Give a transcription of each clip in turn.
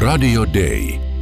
Radio Day.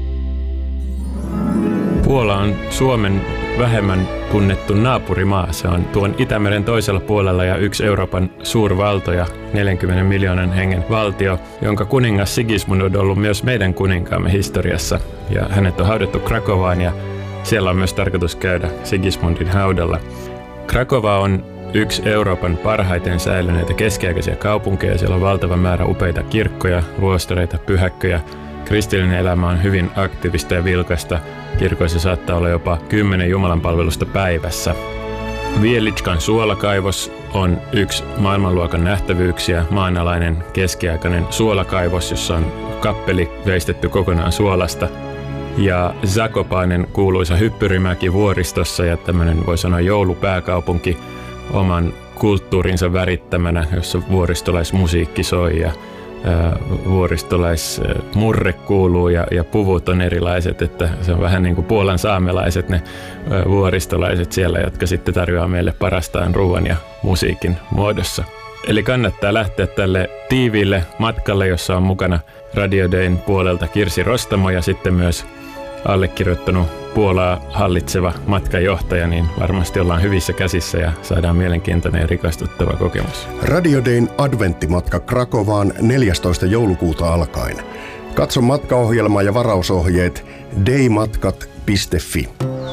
Puola on Suomen vähemmän tunnettu naapurimaa. Se on tuon Itämeren toisella puolella ja yksi Euroopan suurvalto ja 40 miljoonan hengen valtio, jonka kuningas Sigismund on ollut myös meidän kuninkaamme historiassa. Ja hänet on haudattu Krakovaan ja siellä on myös tarkoitus käydä Sigismundin haudalla. Krakova on yksi Euroopan parhaiten säilyneitä keskiaikaisia kaupunkeja. Siellä on valtava määrä upeita kirkkoja, luostareita, pyhäkköjä. Kristillinen elämä on hyvin aktiivista ja vilkasta. Kirkoissa saattaa olla jopa 10 jumalanpalvelusta päivässä. Wieliczkan suolakaivos on yksi maailmanluokan nähtävyyksiä, maanalainen keskiaikainen suolakaivos, jossa on kappeli veistetty kokonaan suolasta. Ja Zakopanen kuuluisa hyppyrimäki vuoristossa ja tämmöinen voi sanoa joulupääkaupunki oman kulttuurinsa värittämänä, jossa vuoristolaismusiikki soi ja vuoristolaismurre kuuluu ja puvut on erilaiset, että se on vähän niin kuin Puolan saamelaiset ne vuoristolaiset siellä, jotka sitten tarjoaa meille parastaan ruoan ja musiikin muodossa. Eli kannattaa lähteä tälle tiiviille matkalle, jossa on mukana Radio Dayn puolelta Kirsi Rostamo ja sitten myös allekirjoittanut Puolaa hallitseva matkajohtaja, niin varmasti ollaan hyvissä käsissä ja saadaan mielenkiintoinen ja rikastuttava kokemus. Radio Dayn adventtimatka Krakovaan 14. joulukuuta alkaen. Katso matkaohjelma ja varausohjeet daymatkat.fi.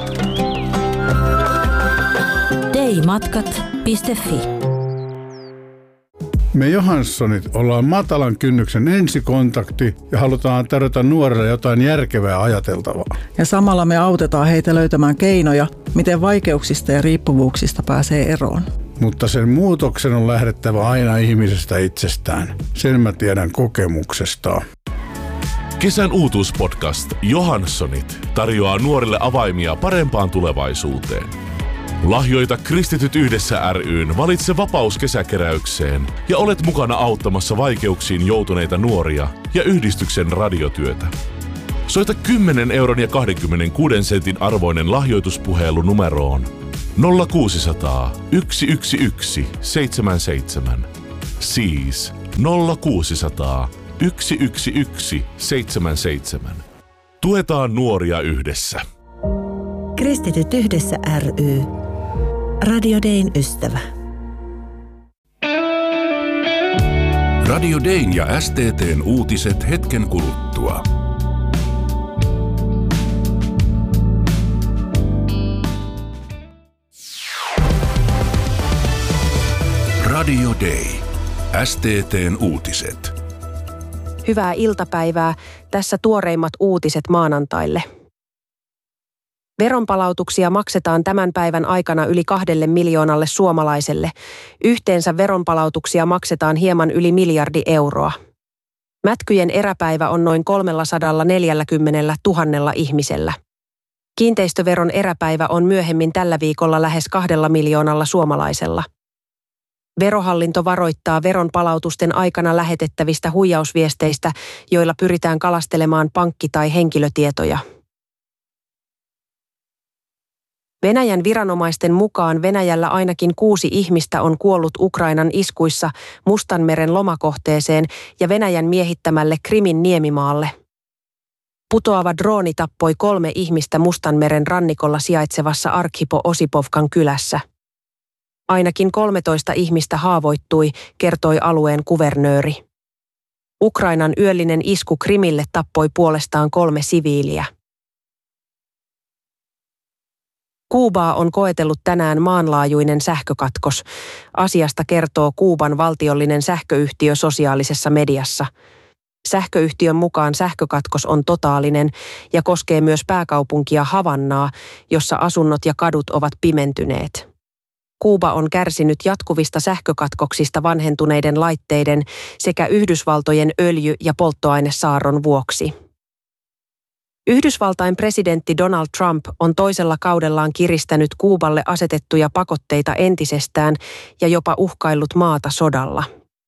daymatkat.fi. Me Johanssonit ollaan matalan kynnyksen ensikontakti ja halutaan tarjota nuorille jotain järkevää ajateltavaa. Ja samalla me autetaan heitä löytämään keinoja, miten vaikeuksista ja riippuvuuksista pääsee eroon. Mutta sen muutoksen on lähdettävä aina ihmisestä itsestään. Sen mä tiedän kokemuksesta. Kesän uutuuspodcast Johanssonit tarjoaa nuorille avaimia parempaan tulevaisuuteen. Lahjoita Kristityt yhdessä ry:n Valitse vapaus kesäkeräykseen ja olet mukana auttamassa vaikeuksiin joutuneita nuoria ja yhdistyksen radiotyötä. Soita 10 euron ja 26 sentin arvoinen lahjoituspuhelu numeroon 0600 111 77. Siis 0600 111 77. Tuetaan nuoria yhdessä. Kristityt yhdessä ry. Radio Dayn ystävä. Radio Dayn ja STT:n uutiset hetken kuluttua. Radio Day. STT:n uutiset. Hyvää iltapäivää. Tässä tuoreimmat uutiset maanantaille. Veronpalautuksia maksetaan tämän päivän aikana yli 2 miljoonalle suomalaiselle. Yhteensä veronpalautuksia maksetaan hieman yli 1 miljardi euroa. Mätkyjen eräpäivä on noin 340 000 ihmisellä. Kiinteistöveron eräpäivä on myöhemmin tällä viikolla lähes 2 miljoonalla suomalaisella. Verohallinto varoittaa veronpalautusten aikana lähetettävistä huijausviesteistä, joilla pyritään kalastelemaan pankki- tai henkilötietoja. Venäjän viranomaisten mukaan Venäjällä ainakin 6 ihmistä on kuollut Ukrainan iskuissa Mustanmeren lomakohteeseen ja Venäjän miehittämälle Krimin niemimaalle. Putoava drooni tappoi 3 ihmistä Mustanmeren rannikolla sijaitsevassa Arkhipo-Osipovkan kylässä. Ainakin 13 ihmistä haavoittui, kertoi alueen kuvernööri. Ukrainan yöllinen isku Krimille tappoi puolestaan 3 siviiliä. Kuubaa on koetellut tänään maanlaajuinen sähkökatkos. Asiasta kertoo Kuuban valtiollinen sähköyhtiö sosiaalisessa mediassa. Sähköyhtiön mukaan sähkökatkos on totaalinen ja koskee myös pääkaupunkia Havannaa, jossa asunnot ja kadut ovat pimentyneet. Kuuba on kärsinyt jatkuvista sähkökatkoksista vanhentuneiden laitteiden sekä Yhdysvaltojen öljy- ja polttoainesaarron vuoksi. Yhdysvaltain presidentti Donald Trump on toisella kaudellaan kiristänyt Kuuballe asetettuja pakotteita entisestään ja jopa uhkaillut maata sodalla.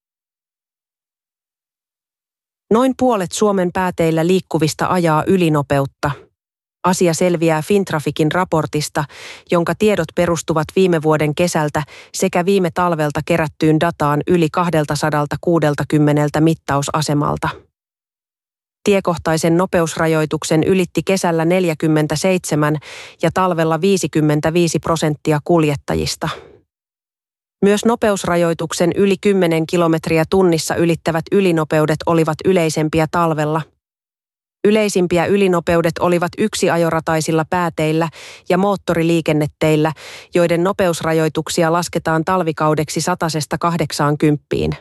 Noin puolet Suomen pääteillä liikkuvista ajaa ylinopeutta. Asia selviää Fintraficin raportista, jonka tiedot perustuvat viime vuoden kesältä sekä viime talvelta kerättyyn dataan yli 260 mittausasemalta. Tiekohtaisen nopeusrajoituksen ylitti kesällä 47 ja talvella 55% kuljettajista. Myös nopeusrajoituksen yli 10 kilometriä tunnissa ylittävät ylinopeudet olivat yleisempiä talvella. Yleisimpiä ylinopeudet olivat yksiajorataisilla pääteillä ja moottoriliikenneteillä, joiden nopeusrajoituksia lasketaan talvikaudeksi 100–80.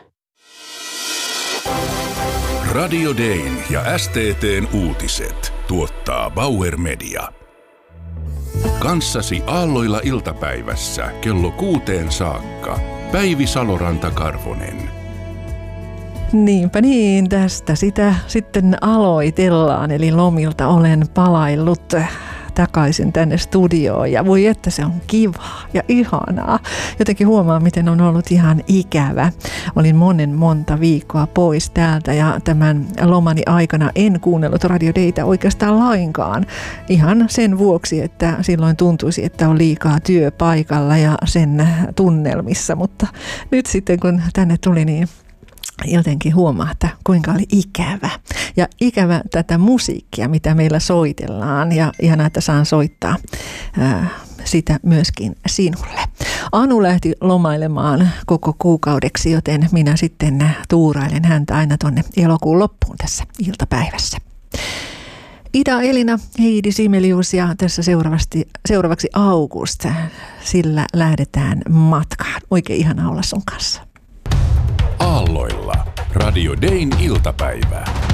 Radio Dayn ja STT:n uutiset tuottaa Bauer Media. Kanssasi aalloilla iltapäivässä kello 6 saakka. Päivi Saloranta-Karvonen. Niinpä niin, tästä sitä sitten aloitellaan, eli lomilta olen palaillut takaisin tänne studioon ja voi että se on kivaa ja ihanaa. Jotenkin huomaa, miten on ollut ihan ikävä. Olin monta viikkoa pois täältä ja tämän lomani aikana en kuunnellut Radio Daytä oikeastaan lainkaan. Ihan sen vuoksi, että silloin tuntuisi, että on liikaa työpaikalla ja sen tunnelmissa, mutta nyt sitten kun tänne tuli, niin jotenkin huomaa, että kuinka oli ikävä. Ja ikävä tätä musiikkia, mitä meillä soitellaan. Ja ihanaa, että saan soittaa sitä myöskin sinulle. Anu lähti lomailemaan koko kuukaudeksi, joten minä sitten tuurailen häntä aina tuonne elokuun loppuun tässä iltapäivässä. Ida Elina, Heidi Simelius ja tässä seuraavaksi August. Sillä lähdetään matkaan. Oikein ihana olla sun kanssa. Aalloilla Radio Dayn iltapäivää.